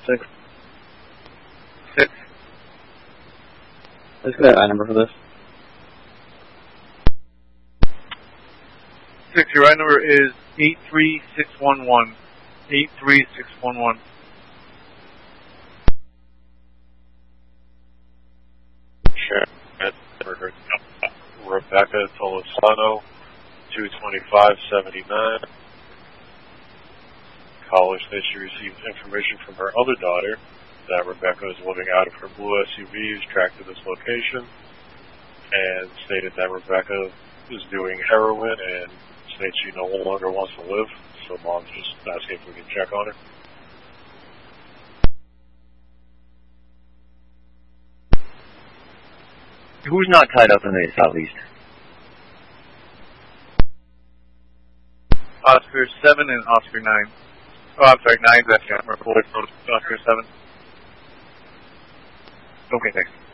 6. 6. Let's get that number for this. 6, your ride number is 83611. 83611. Sure. Rebecca Tolosano, 22579. Caller said she received information from her other daughter that Rebecca is living out of her blue SUV, is tracked to this location, and stated that Rebecca is doing heroin and states she no longer wants to live, so Mom's just asking if we can check on her. Who's not tied up in the southeast? Oscar 7 and Oscar 9. Oh, I'm sorry, 9's actually on record from Oscar 7. Okay, thanks.